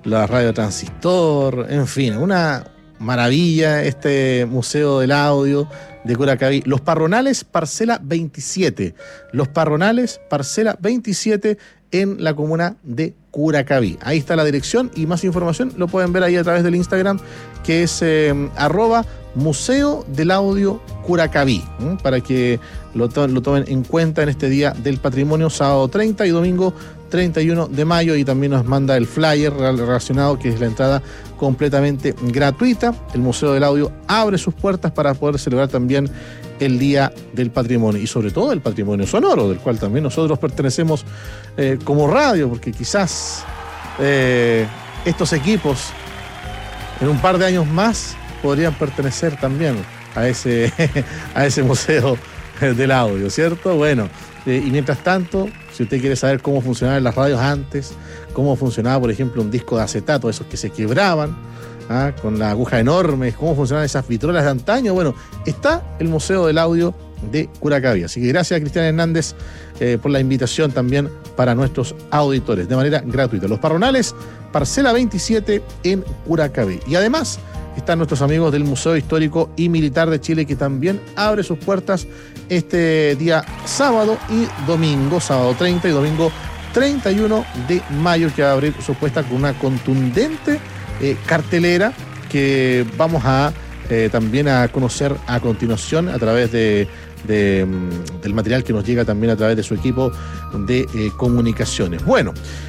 la radio transistor, en fin, una maravilla este Museo del Audio de Curacaví. Los Parronales, parcela 27. Los Parronales, parcela 27 en la comuna de Curacaví. Ahí está la dirección y más información lo pueden ver ahí a través del Instagram, que es Museo del Audio Curacaví, para que lo tomen en cuenta en este Día del Patrimonio, sábado 30 y domingo 31 de mayo, y también nos manda el flyer relacionado, que es la entrada completamente gratuita. El Museo del Audio abre sus puertas para poder celebrar también el Día del Patrimonio y sobre todo el patrimonio sonoro, del cual también nosotros pertenecemos como radio, porque quizás estos equipos en un par de años más podrían pertenecer también a ese Museo del Audio, ¿cierto? Bueno, y mientras tanto, si usted quiere saber cómo funcionaban las radios antes, cómo funcionaba, por ejemplo, un disco de acetato, esos que se quebraban, con la aguja enorme, cómo funcionaban esas vitrolas de antaño, bueno, está el Museo del Audio de Curacaví. Así que gracias a Cristian Hernández por la invitación también para nuestros auditores, de manera gratuita. Los Parronales, parcela 27 en Curacaví. Y además están nuestros amigos del Museo Histórico y Militar de Chile, que también abre sus puertas este día sábado y domingo, sábado 30 y domingo 31 de mayo, que va a abrir sus puertas con una contundente cartelera que vamos a también a conocer a continuación a través del material que nos llega también a través de su equipo de comunicaciones. Bueno,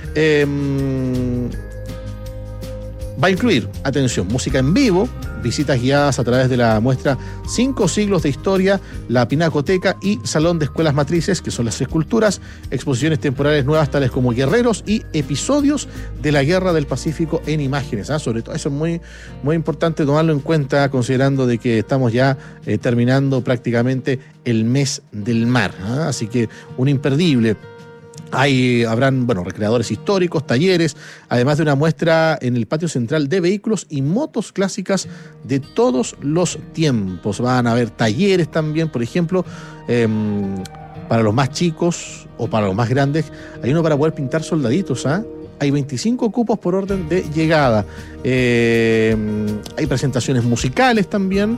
va a incluir, atención, música en vivo, visitas guiadas a través de la muestra 5 siglos de historia, la Pinacoteca y Salón de Escuelas Matrices, que son las esculturas, exposiciones temporales nuevas tales como Guerreros y episodios de la Guerra del Pacífico en imágenes. Sobre todo eso es muy, muy importante tomarlo en cuenta, considerando de que estamos ya terminando prácticamente el mes del mar. Así que un imperdible. Habrán, recreadores históricos, talleres, además de una muestra en el patio central de vehículos y motos clásicas de todos los tiempos. Van a haber talleres también, por ejemplo, para los más chicos o para los más grandes. Hay uno para poder pintar soldaditos, Hay 25 cupos por orden de llegada. Hay presentaciones musicales también.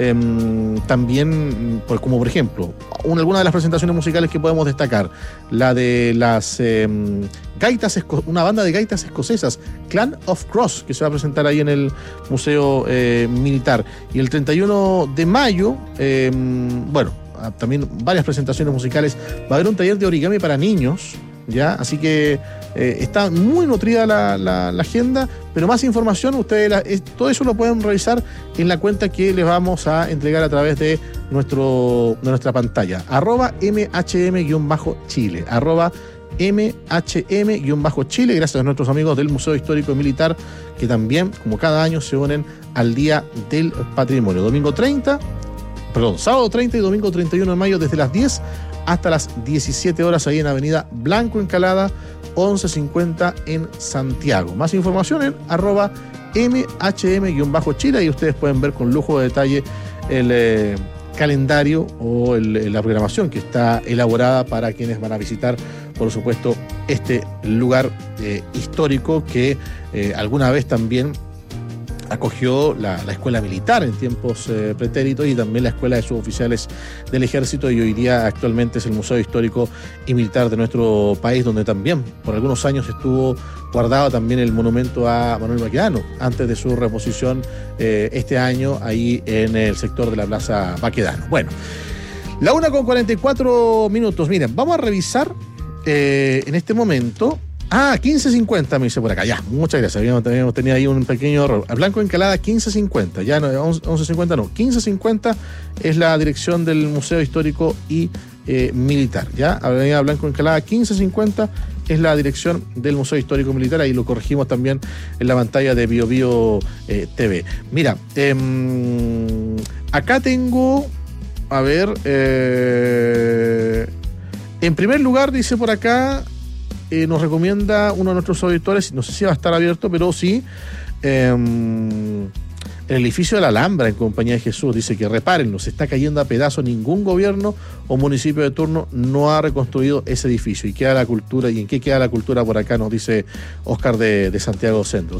Como por ejemplo, alguna de las presentaciones musicales que podemos destacar, la de las gaitas, una banda de gaitas escocesas, Clan of Cross, que se va a presentar ahí en el Museo Militar. Y el 31 de mayo, también varias presentaciones musicales. Va a haber un taller de origami para niños, ¿ya? Así que está muy nutrida la agenda, pero más información, ustedes todo eso lo pueden revisar en la cuenta que les vamos a entregar a través de nuestra pantalla, @MHM-Chile, @MHM-Chile, gracias a nuestros amigos del Museo Histórico y Militar, que también, como cada año, se unen al Día del Patrimonio. Sábado 30 y domingo 31 de mayo, desde las 10 hasta las 17 horas, ahí en Avenida Blanco Encalada 1150 en Santiago. Más información en @MHM-Chile, y ustedes pueden ver con lujo de detalle el calendario o la programación que está elaborada para quienes van a visitar, por supuesto, este lugar histórico que alguna vez también acogió la escuela militar en tiempos pretéritos, y también la escuela de suboficiales del ejército, y hoy día actualmente es el Museo Histórico y Militar de nuestro país, donde también por algunos años estuvo guardado también el monumento a Manuel Baquedano, antes de su reposición este año ahí en el sector de la Plaza Baquedano. Bueno, la 1:44. Miren, vamos a revisar en este momento. 15.50 me dice por acá. Ya, muchas gracias. Habíamos tenido ahí un pequeño error. Blanco Encalada 15.50. Ya no, 11.50 no. 15.50 es la dirección del Museo Histórico y Militar. Ya, Avenida Blanco Encalada 15.50 es la dirección del Museo Histórico y Militar. Ahí lo corregimos también en la pantalla de BioBio TV. Mira, acá tengo, en primer lugar, dice por acá, nos recomienda uno de nuestros auditores, no sé si va a estar abierto, pero sí, el edificio de la Alhambra en Compañía de Jesús. Dice que repárenlo, se está cayendo a pedazos. Ningún gobierno o municipio de turno no ha reconstruido ese edificio. ¿Y queda la cultura? ¿Y en qué queda la cultura por acá? Nos dice Oscar de Santiago Centro.